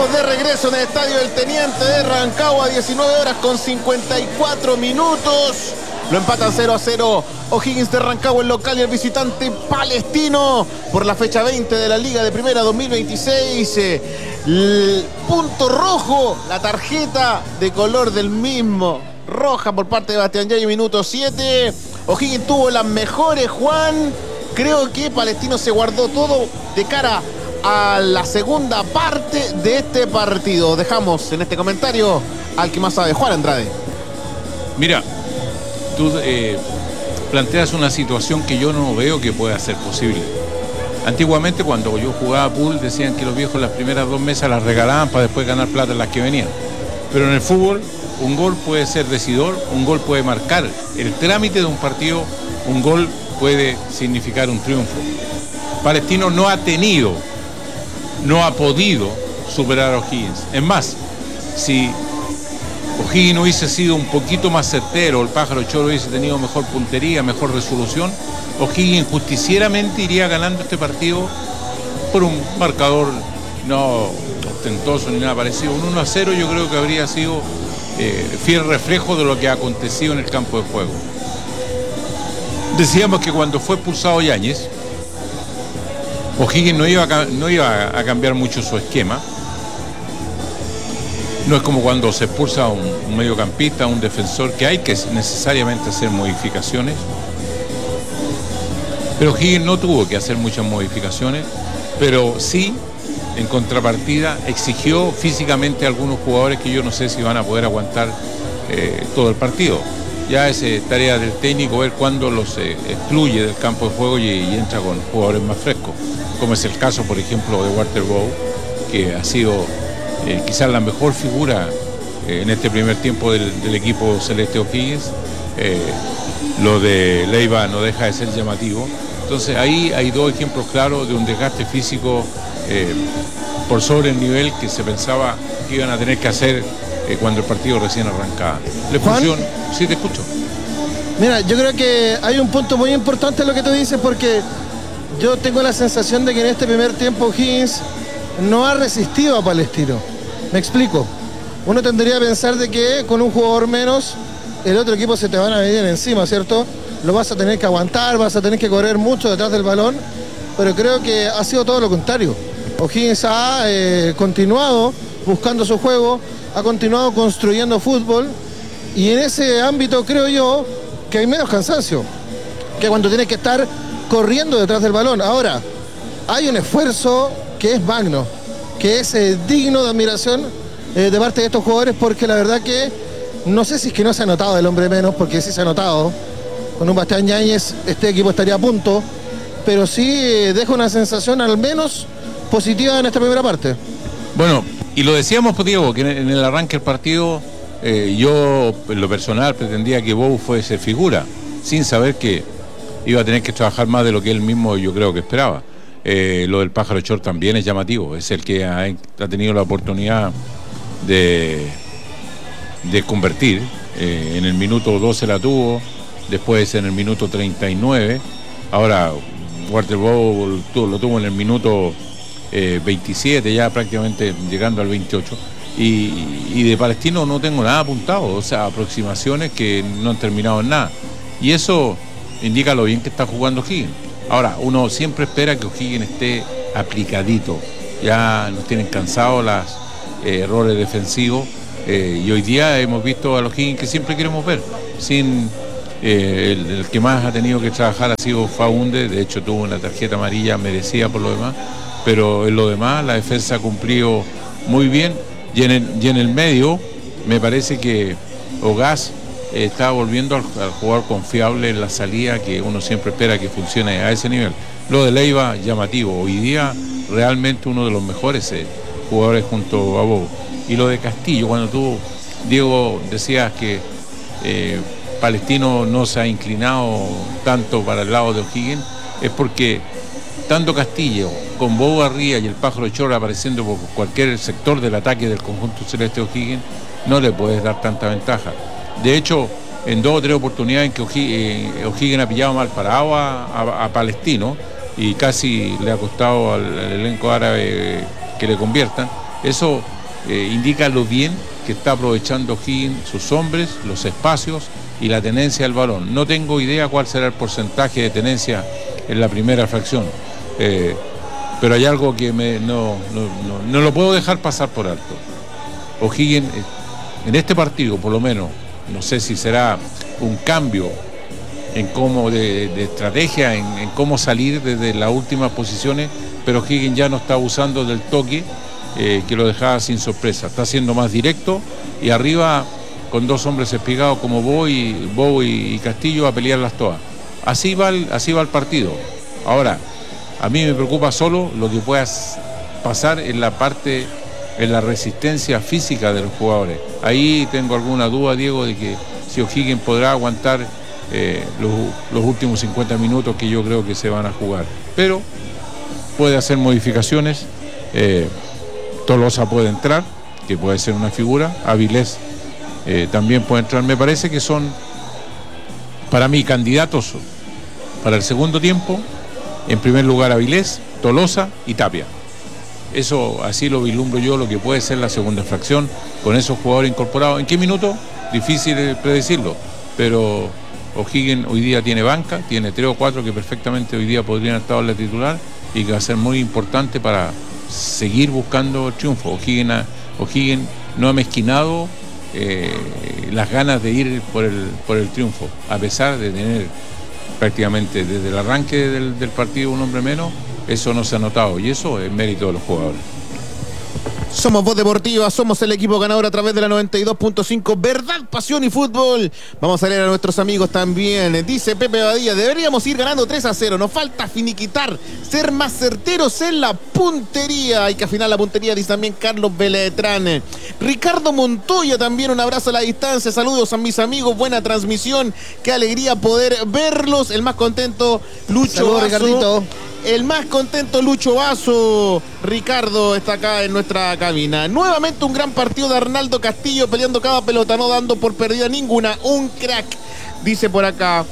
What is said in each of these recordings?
Estamos de regreso en el estadio del Teniente de Rancagua, 19 horas con 54 minutos. Lo empatan 0-0 O'Higgins de Rancagua, el local, y el visitante Palestino por la fecha 20 de la Liga de Primera 2026. El punto rojo, la tarjeta de color del mismo, roja por parte de Bastián Yáñez, minuto 7. O'Higgins tuvo las mejores, Juan. Creo que Palestino se guardó todo de cara a la segunda parte de este partido. Dejamos en este comentario al que más sabe, Juan Andrade. Mira, tú planteas una situación que yo no veo que pueda ser posible. Antiguamente, cuando yo jugaba pool, decían que los viejos las primeras 2 mesas las regalaban para después ganar plata en las que venían. Pero en el fútbol, un gol puede ser decidor, un gol puede marcar el trámite de un partido, un gol puede significar un triunfo. Palestino no ha podido superar a O'Higgins. Es más, si O'Higgins hubiese sido un poquito más certero, el Pájaro Choro hubiese tenido mejor puntería, mejor resolución, O'Higgins justicieramente iría ganando este partido por un marcador no ostentoso ni nada parecido. Un 1-0 yo creo que habría sido fiel reflejo de lo que ha acontecido en el campo de juego. Decíamos que cuando fue expulsado Yáñez, O'Higgins no iba a cambiar mucho su esquema. No es como cuando se expulsa un mediocampista, un defensor, que hay que necesariamente hacer modificaciones. Pero O'Higgins no tuvo que hacer muchas modificaciones, pero sí, en contrapartida, exigió físicamente a algunos jugadores que yo no sé si van a poder aguantar todo el partido. Ya es tarea del técnico ver cuándo los excluye del campo de juego y entra con jugadores más frescos, como es el caso, por ejemplo, de Walter Bow, que ha sido quizás la mejor figura en este primer tiempo del equipo celeste O'Higgins. Lo de Leiva no deja de ser llamativo. Entonces ahí hay 2 ejemplos claros de un desgaste físico por sobre el nivel que se pensaba que iban a tener que hacer cuando el partido recién arrancaba. Sí, te escucho. Mira, yo creo que hay un punto muy importante en lo que tú dices, porque yo tengo la sensación de que en este primer tiempo O'Higgins no ha resistido a Palestino. Me explico. Uno tendría que pensar de que con un jugador menos el otro equipo se te van a venir encima, ¿cierto? Lo vas a tener que aguantar, vas a tener que correr mucho detrás del balón, pero creo que ha sido todo lo contrario. O'Higgins ha continuado buscando su juego, ha continuado construyendo fútbol, y en ese ámbito creo yo que hay menos cansancio que cuando tienes que estar corriendo detrás del balón. Ahora, hay un esfuerzo que es magno, que es digno de admiración de parte de estos jugadores, porque la verdad que no sé si es que no se ha notado el hombre menos, porque sí se ha notado. Con un Bastián Yáñez este equipo estaría a punto, pero sí deja una sensación al menos positiva en esta primera parte. Bueno, y lo decíamos, pues, Diego, que en el arranque del partido yo en lo personal pretendía que Bow fuese figura, sin saber que iba a tener que trabajar más de lo que él mismo yo creo que esperaba. Lo del Pájaro Chor también es llamativo, es el que ha tenido la oportunidad de convertir. En el minuto 12 la tuvo, después en el minuto 39, ahora Walter Bow lo tuvo en el minuto 27, ya prácticamente llegando al 28, y de Palestino no tengo nada apuntado, o sea, aproximaciones que no han terminado en nada, y eso indica lo bien que está jugando O'Higgins. Ahora, uno siempre espera que O'Higgins esté aplicadito, ya nos tienen cansados los errores defensivos, y hoy día hemos visto a los O'Higgins que siempre queremos ver. El que más ha tenido que trabajar ha sido Faunde, de hecho tuvo una tarjeta amarilla merecida por lo demás, pero en lo demás la defensa ha cumplido muy bien, y en el medio me parece que Ogaz está volviendo al jugador confiable en la salida, que uno siempre espera que funcione a ese nivel. Lo de Leiva, llamativo, hoy día realmente uno de los mejores jugadores junto a Bow. Y lo de Castillo, cuando tú, Diego, decías que Palestino no se ha inclinado tanto para el lado de O'Higgins, es porque tanto Castillo con Bow arriba y el Pájaro Chor apareciendo por cualquier sector del ataque del conjunto celeste O'Higgins, no le puedes dar tanta ventaja. De hecho, en 2 o 3 oportunidades en que O'Higgins ha pillado mal parado a Palestino, y casi le ha costado al elenco árabe que le conviertan, Eso indica lo bien que está aprovechando O'Higgins, sus hombres, los espacios y la tenencia del balón. No tengo idea cuál será el porcentaje de tenencia en la primera fracción, pero hay algo que no lo puedo dejar pasar por alto. O'Higgins, en este partido por lo menos, no sé si será un cambio en cómo de estrategia, en cómo salir desde las últimas posiciones, pero O'Higgins ya no está abusando del toque que lo dejaba sin sorpresa, está siendo más directo y arriba con dos hombres espigados como Bow y Castillo a pelearlas todas. Así va el partido. Ahora, a mí me preocupa solo lo que pueda pasar en la resistencia física de los jugadores. Ahí tengo alguna duda, Diego, de que si O'Higgins podrá aguantar los últimos 50 minutos que yo creo que se van a jugar. Pero puede hacer modificaciones. Tolosa puede entrar, que puede ser una figura. Avilés también puede entrar. Me parece que son, para mí, candidatos para el segundo tiempo. En primer lugar, Avilés, Tolosa y Tapia. Eso, así lo vislumbro yo, lo que puede ser la segunda fracción con esos jugadores incorporados. ¿En qué minuto? Difícil predecirlo, pero O'Higgins hoy día tiene banca, tiene 3 o 4 que perfectamente hoy día podrían estar en la titular y que va a ser muy importante para seguir buscando el triunfo. O'Higgins no ha mezquinado las ganas de ir por el triunfo, a pesar de tener prácticamente desde el arranque del partido un hombre menos. Eso no se ha notado y eso es mérito de los jugadores. Somos Voz Deportiva, somos el equipo ganador a través de la 92.5, verdad, pasión y fútbol. Vamos a leer a nuestros amigos también. Dice Pepe Badía, deberíamos ir ganando 3-0, nos falta finiquitar, ser más certeros en la puntería. Hay que afinar la puntería, dice también Carlos Beletrán. Ricardo Montoya también, un abrazo a la distancia, saludos a mis amigos, buena transmisión, qué alegría poder verlos. El más contento, Lucho Saludos, Vaso. Ricardito. El más contento, Lucho Vaso. Ricardo está acá en nuestra cabina. Nuevamente un gran partido de Arnaldo Castillo, peleando cada pelota, no dando por perdida ninguna. Un crack, dice por acá.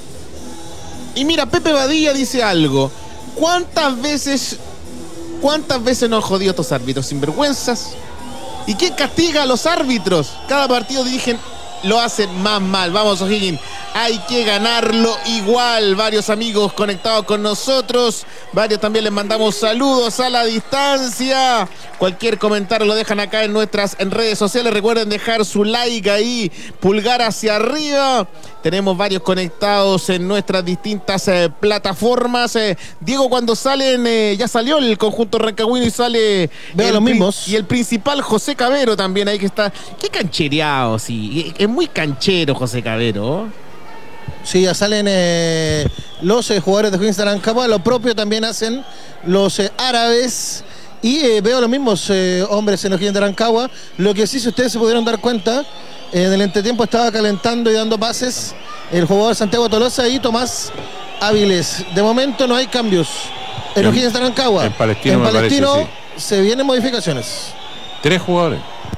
Y mira, Pepe Badilla dice algo. ¿Cuántas veces nos han jodido estos árbitros sinvergüenzas? ¿Y quién castiga a los árbitros? Cada partido dirigen, lo hacen más mal. Vamos, O'Higgins, hay que ganarlo igual. Varios amigos conectados con nosotros. Varios también les mandamos saludos a la distancia. Cualquier comentario lo dejan acá en nuestras redes sociales. Recuerden dejar su like ahí, pulgar hacia arriba. Tenemos varios conectados en nuestras distintas plataformas. Diego, cuando salen, ya salió el conjunto rancagüino y sale... Veo los mismos. Y el principal, José Cabero, también ahí que está. Qué canchereado, sí. Es muy canchero José Cabero. Sí, ya salen los jugadores de O'Higgins de Rancagua. Lo propio también hacen los árabes. Y veo los mismos hombres en O'Higgins de Rancagua. Lo que sí, si ustedes se pudieron dar cuenta, en el entretiempo estaba calentando y dando pases el jugador Santiago Tolosa y Tomás Áviles. De momento no hay cambios en O'Higgins de Rancagua. En Palestino, parece, sí. Se vienen modificaciones. 3 jugadores.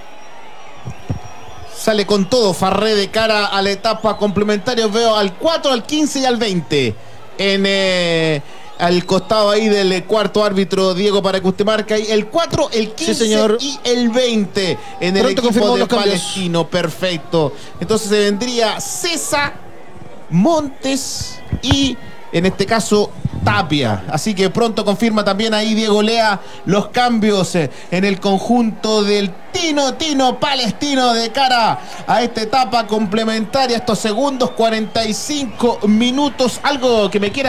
Sale con todo Farré de cara a la etapa complementaria. Veo al 4, al 15 y al 20. Al costado ahí del cuarto árbitro, Diego, para que usted marque ahí el 4, el 15 sí, señor. Y el 20 en el equipo de Palestino. Perfecto. Entonces se vendría César, Montes y en este caso Tapia. Así que pronto confirma también ahí Diego Lea los cambios en el conjunto del Tino Palestino de cara a esta etapa complementaria, estos segundos 45 minutos. Algo que me quiera